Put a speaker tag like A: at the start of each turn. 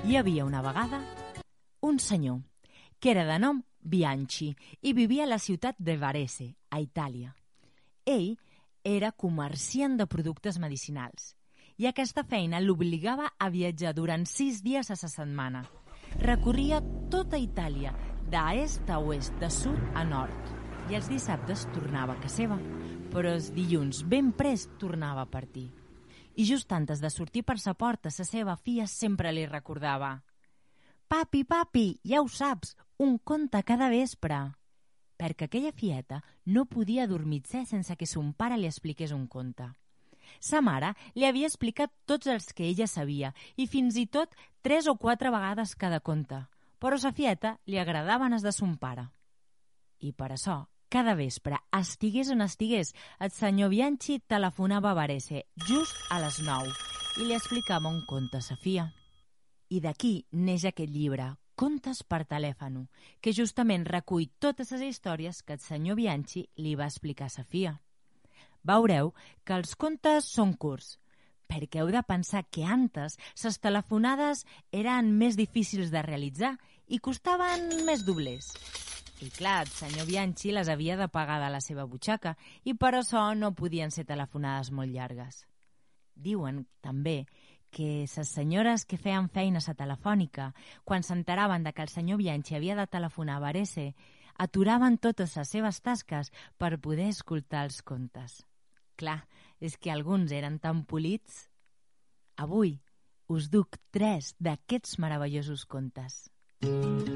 A: Hi havia una vegada un senyor que era de nom Bianchi i vivia a la ciutat de Varese, a Itàlia. Ell era comerciant de productes medicinals i aquesta feina l'obligava a viatjar durant 6 dies a la setmana. Recorria tota Itàlia, d'est a oest, de sud a nord, i els dissabtes tornava a casa seva, però els dilluns ben prest tornava a partir. I just antes de sortir per sa porta, sa seva filla sempre li recordava: «Papi, papi, ja ho saps, un conte cada vespre», perquè aquella fieta no podia dormir-se sense que son pare li expliqués un conte. Sa mare li havia explicat tots els que ella sabia i fins i tot 3 o 4 vegades cada conte, però sa fieta li agradaven els de son pare. I per això, cada vespre, estigués on estigués, el senyor Bianchi telefonava a Varese just a les 9 i li explicava un conte a sa filla. I d'aquí neix aquest llibre, Contes per telèfon, que justament recull totes les històries que el senyor Bianchi li va explicar a sa filla. Veureu que els contes són curts, perquè heu de pensar que antes les telefonades eren més difícils de realitzar i costaven més doblers. I clar, el senyor Bianchi les havia de pagar de la seva butxaca i per això no podien ser telefonades molt llargues. Diuen també que les senyores que feien feines a Telefònica, quan s'enteraven de que el senyor Bianchi havia de telefonar a Varese, aturaven totes les seves tasques per poder escoltar els contes. Clar, és que alguns eren tan polits. Avui us duc 3 d'aquests meravellosos contes.